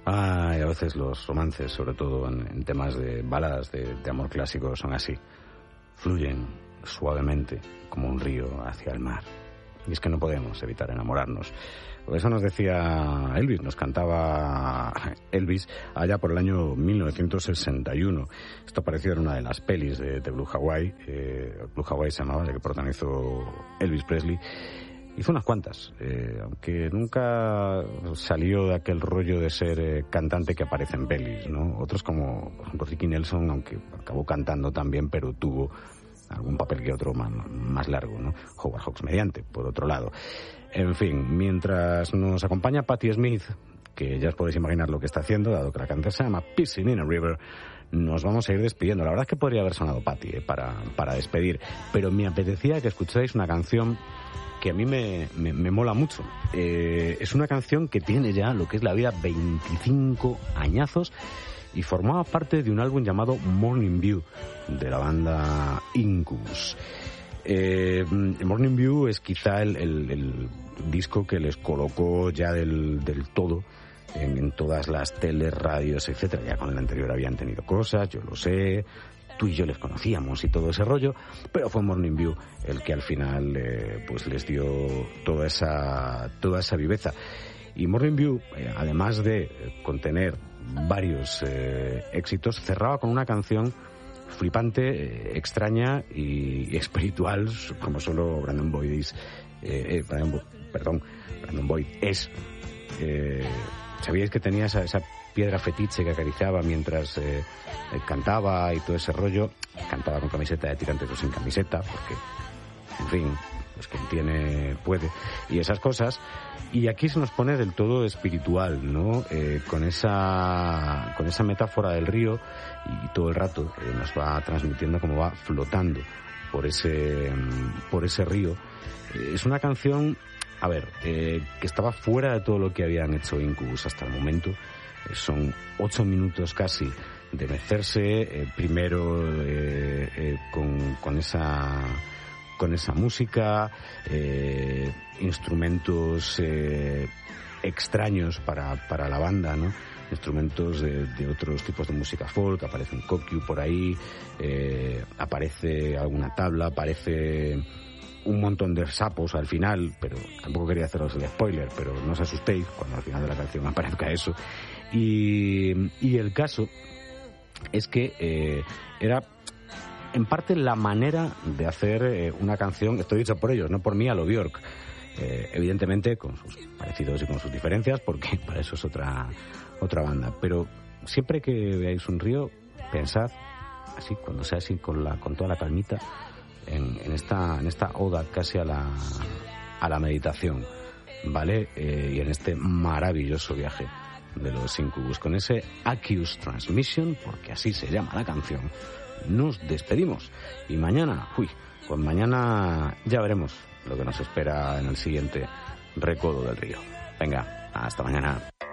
Y a veces los romances, sobre todo en temas de baladas de amor clásico, son así. Fluyen suavemente como un río hacia el mar. Y es que no podemos evitar enamorarnos. Por eso nos decía Elvis, nos cantaba Elvis allá por el año 1961. Esto apareció en una de las pelis de Blue Hawaii. Blue Hawaii se llamaba, la que protagonizó Elvis Presley. Hizo unas cuantas, aunque nunca salió de aquel rollo de ser cantante que aparece en pelis, ¿no? Otros como, por ejemplo, Ricky Nelson, aunque acabó cantando también, pero tuvo algún papel que otro más largo, ¿no? Howard Hawks mediante, por otro lado. En fin, mientras nos acompaña Patti Smith, que ya os podéis imaginar lo que está haciendo, dado que la canción se llama Pissing in a River, nos vamos a ir despidiendo. La verdad es que podría haber sonado Patti para despedir, pero me apetecía que escucháis una canción que a mí me mola mucho. Es una canción que tiene ya lo que es la vida 25 añazos y formaba parte de un álbum llamado Morning View de la banda Incubus. Morning View es quizá el disco que les colocó ya del todo en todas las teles, radios, etcétera. Ya con el anterior habían tenido cosas, yo lo sé, tú y yo les conocíamos y todo ese rollo, pero fue Morning View el que al final pues les dio toda esa viveza. Y Morning View, además de contener varios éxitos, cerraba con una canción flipante, extraña y espiritual, como solo Brandon Boyd es. ¿Sabíais que tenía esa piedra fetiche que acariciaba mientras cantaba y todo ese rollo? Cantaba con camiseta de tirantes o sin camiseta, porque, en fin, pues quien tiene puede, y esas cosas. Y aquí se nos pone del todo espiritual, ¿no? Con esa metáfora del río, y todo el rato nos va transmitiendo cómo va flotando por ese río. Es una canción, a ver, que estaba fuera de todo lo que habían hecho Incubus hasta el momento. Son 8 minutos casi de mecerse, primero con esa música, instrumentos extraños para la banda, ¿no? Instrumentos de otros tipos de música folk, aparece un kokyu por ahí, aparece alguna tabla, aparece un montón de sapos al final, pero tampoco quería haceros el spoiler, pero no os asustéis cuando al final de la canción aparezca eso. Y el caso es que era en parte la manera de hacer una canción, esto dicho por ellos, no por mí, a lo Björk, evidentemente con sus parecidos y con sus diferencias, porque para eso es otra banda, pero siempre que veáis un río, pensad así, cuando sea así, con toda la calmita, en esta oda casi a la meditación, ¿vale? Y en este maravilloso viaje de los Incubus, con ese Aqueous Transmission, porque así se llama la canción, nos despedimos. Y mañana, pues mañana ya veremos lo que nos espera en el siguiente Recodo del Río. Venga, hasta mañana.